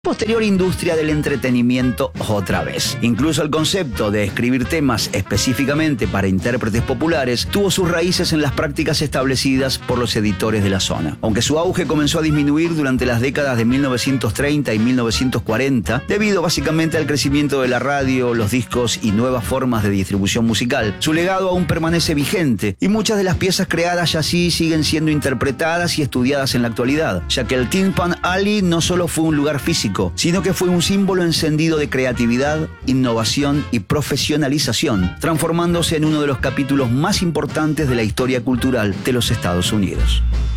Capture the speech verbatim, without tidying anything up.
Posterior industria del entretenimiento otra vez. Incluso el concepto de escribir temas específicamente para intérpretes populares tuvo sus raíces en las prácticas establecidas por los editores de la zona. Aunque su auge comenzó a disminuir durante las décadas de mil novecientos treinta y mil novecientos cuarenta, debido básicamente al crecimiento de la radio, los discos y nuevas formas de distribución musical, su legado aún permanece vigente y muchas de las piezas creadas así siguen siendo interpretadas y estudiadas en la actualidad, ya que el Tin Pan Alley no solo fue un lugar físico, sino que fue un símbolo encendido de creatividad, innovación y profesionalización, transformándose en uno de los capítulos más importantes de la historia cultural de los Estados Unidos.